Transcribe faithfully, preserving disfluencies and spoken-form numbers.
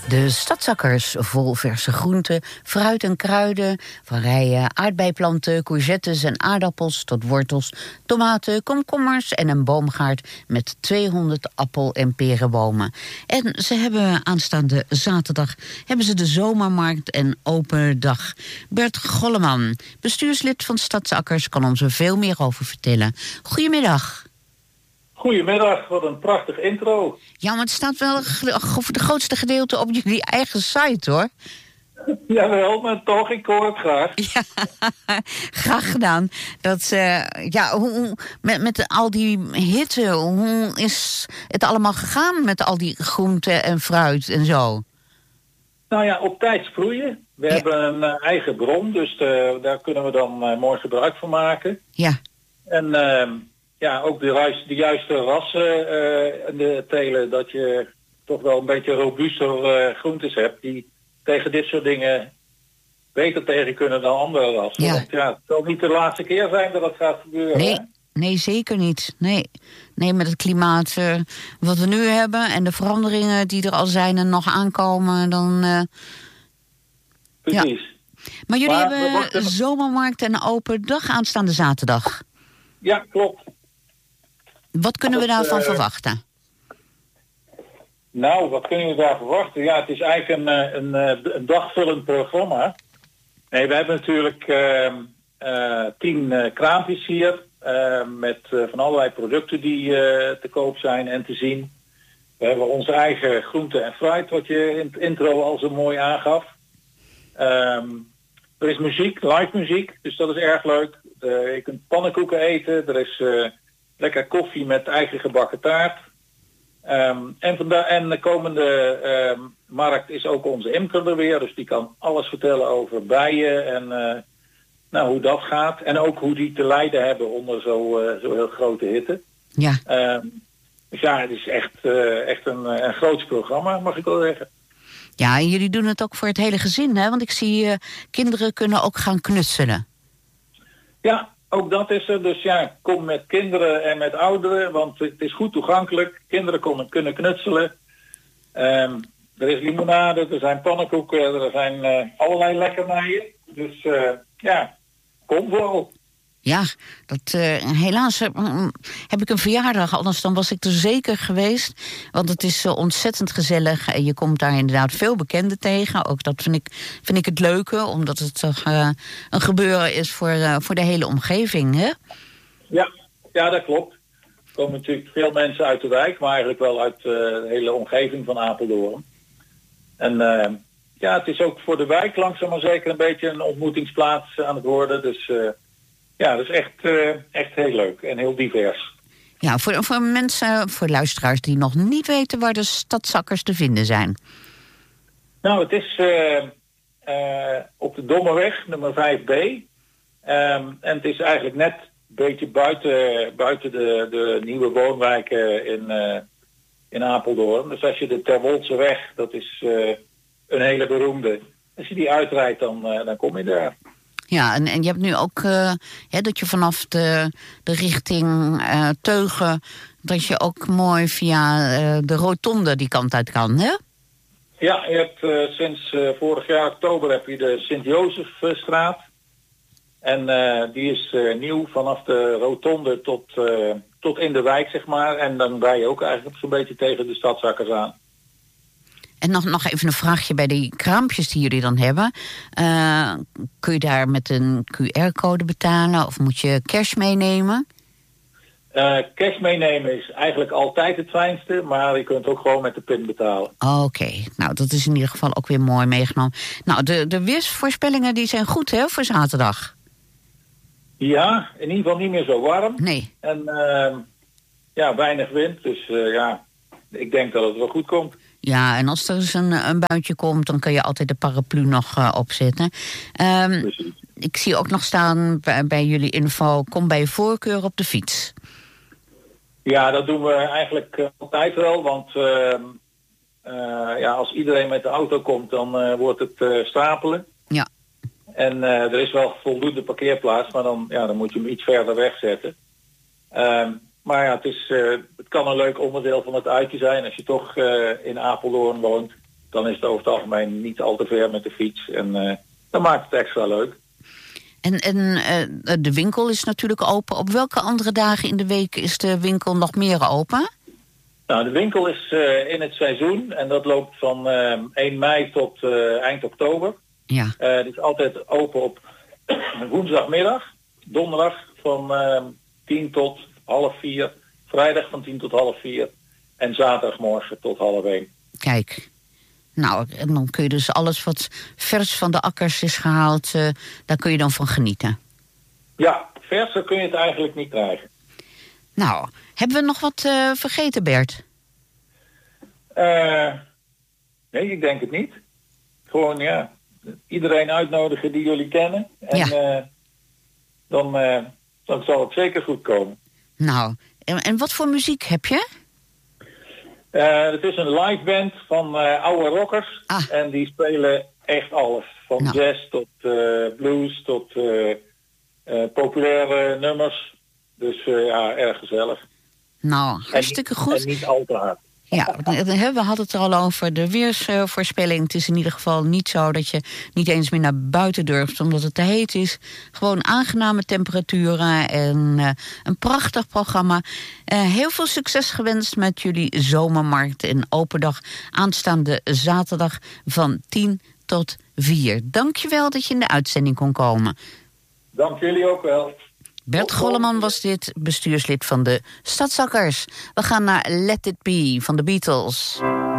De stadzakkers vol verse groenten, fruit en kruiden, van rijen aardbeiplanten, courgettes en aardappels tot wortels, tomaten, komkommers en een boomgaard met tweehonderd appel- en perenbomen. En ze hebben aanstaande zaterdag hebben ze de zomermarkt en open dag. Bert Golleman, bestuurslid van Stadsakkers, kan ons er veel meer over vertellen. Goedemiddag. Goedemiddag, wat een prachtig intro. Ja, maar het staat wel voor de grootste gedeelte op jullie eigen site, hoor. Jawel, maar toch, ik hoor het graag. Ja, graag gedaan. Dat, uh, ja, hoe, met, met al die hitte, hoe is het allemaal gegaan met al die groenten en fruit en zo? Nou ja, op tijd sproeien. We ja. hebben een uh, eigen bron, dus de, daar kunnen we dan uh, mooi gebruik van maken. Ja. En uh, ja, ook de, juiste, de juiste rassen uh, de telen, dat je toch wel een beetje robuuster uh, groentes hebt die tegen dit soort dingen beter tegen kunnen dan andere rassen. Ja. Want ja, het zal niet de laatste keer zijn dat dat gaat gebeuren. Nee, hè? nee zeker niet. Nee. nee, met het klimaat uh, wat we nu hebben en de veranderingen die er al zijn en nog aankomen, dan... Uh, Precies. Ja. Maar jullie maar hebben wachten... zomermarkt en open dag aanstaande zaterdag. Ja, klopt. Wat kunnen dat, we daarvan uh, verwachten? Nou, wat kunnen we daar verwachten? Ja, het is eigenlijk een, een, een dagvullend programma. Nee, we hebben natuurlijk uh, uh, tien uh, kraampjes hier uh, met uh, van allerlei producten die uh, te koop zijn en te zien. We hebben onze eigen groente en fruit, wat je in het intro al zo mooi aangaf. Um, er is muziek, live muziek, dus dat is erg leuk. Uh, je kunt pannenkoeken eten, er is uh, lekker koffie met eigen gebakken taart. Um, en, vanda- en de komende um, markt is ook onze imker er weer, dus die kan alles vertellen over bijen en uh, nou, hoe dat gaat. En ook hoe die te lijden hebben onder zo, uh, zo heel grote hitte. Ja. Um, dus ja, het is echt, uh, echt een, een groots programma, mag ik wel zeggen. Ja, en jullie doen het ook voor het hele gezin, hè? Want ik zie uh, kinderen kunnen ook gaan knutselen. Ja, ook dat is er. Dus ja, kom met kinderen en met ouderen, want het is goed toegankelijk. Kinderen komen, kunnen knutselen. Um, er is limonade, er zijn pannenkoeken, er zijn uh, allerlei lekkernijen. Dus uh, ja, kom vooral. Ja, dat, uh, helaas uh, heb ik een verjaardag, anders dan was ik er zeker geweest. Want het is uh, ontzettend gezellig en je komt daar inderdaad veel bekenden tegen. Ook dat vind ik, vind ik het leuke, omdat het toch uh, een gebeuren is voor, uh, voor de hele omgeving, hè? Ja, ja, dat klopt. Er komen natuurlijk veel mensen uit de wijk, maar eigenlijk wel uit uh, de hele omgeving van Apeldoorn. En uh, ja, het is ook voor de wijk langzaam maar zeker een beetje een ontmoetingsplaats aan het worden. Dus... Uh, Ja, dat is echt, uh, echt heel leuk en heel divers. Ja, voor, voor mensen, voor luisteraars die nog niet weten waar de Stadsakkers te vinden zijn. Nou, het is uh, uh, op de Dommeweg, nummer vijf B. Um, en het is eigenlijk net een beetje buiten, buiten de, de nieuwe woonwijken in, uh, in Apeldoorn. Dus als je de Terwoldseweg, dat is uh, een hele beroemde. Als je die uitrijdt, dan, uh, dan kom je daar. Ja, en, en je hebt nu ook uh, hè, dat je vanaf de, de richting uh, Teugen, dat je ook mooi via uh, de rotonde die kant uit kan, hè? Ja, je hebt uh, sinds uh, vorig jaar oktober heb je de Sint-Jozefstraat. En uh, die is uh, nieuw vanaf de rotonde tot, uh, tot in de wijk, zeg maar. En dan rij je ook eigenlijk zo'n beetje tegen de Stadsakkers aan. En nog, nog even een vraagje bij die kraampjes die jullie dan hebben. Uh, kun je daar met een Q R-code betalen of moet je cash meenemen? Uh, cash meenemen is eigenlijk altijd het fijnste, maar je kunt ook gewoon met de pin betalen. Oké, okay. Nou dat is in ieder geval ook weer mooi meegenomen. Nou, de, de weersvoorspellingen die zijn goed, hè, voor zaterdag? Ja, in ieder geval niet meer zo warm. Nee. En uh, ja, weinig wind, dus uh, ja, ik denk dat het wel goed komt. Ja, en als er eens een, een buitje komt, dan kun je altijd de paraplu nog uh, opzetten. Um, ik zie ook nog staan bij, bij jullie info, kom bij voorkeur op de fiets. Ja, dat doen we eigenlijk uh, altijd wel, want uh, uh, ja, als iedereen met de auto komt, dan uh, wordt het uh, stapelen. Ja. En uh, er is wel voldoende parkeerplaats, maar dan, ja, dan moet je hem iets verder wegzetten. Uh, Maar ja, het, is, uh, het kan een leuk onderdeel van het uitje zijn als je toch uh, in Apeldoorn woont. dan is het over het algemeen niet al te ver met de fiets. En uh, dat maakt het extra leuk. En, en uh, de winkel is natuurlijk open. Op welke andere dagen in de week is de winkel nog meer open? Nou, de winkel is uh, in het seizoen en dat loopt van uh, één mei tot uh, eind oktober. Ja. Uh, het is altijd open op woensdagmiddag, donderdag van uh, tien tot half vier, vrijdag van tien tot half vier en zaterdagmorgen tot half één. Kijk, nou, en dan kun je dus alles wat vers van de akkers is gehaald, uh, daar kun je dan van genieten. Ja, verser kun je het eigenlijk niet krijgen. Nou, hebben we nog wat uh, vergeten, Bert? Uh, nee, ik denk het niet. Gewoon, ja, iedereen uitnodigen die jullie kennen. En ja. uh, dan, uh, dan zal het zeker goed komen. Nou, en, en wat voor muziek heb je? Uh, het is een live band van uh, oude rockers. Ah. En die spelen echt alles. Van nou. jazz tot uh, blues tot uh, uh, populaire nummers. Dus uh, ja, erg gezellig. Nou, hartstikke en, goed. En niet al te hard. Ja, we hadden het er al over de weersvoorspelling. Het is in ieder geval niet zo dat je niet eens meer naar buiten durft, omdat het te heet is. Gewoon aangename temperaturen en uh, een prachtig programma. Uh, heel veel succes gewenst met jullie zomermarkt en open dag aanstaande zaterdag van tien tot vier. Dankjewel dat je in de uitzending kon komen. Dank jullie ook wel. Bert Golleman was dit, bestuurslid van de Stadsakkers. We gaan naar Let It Be van de Beatles.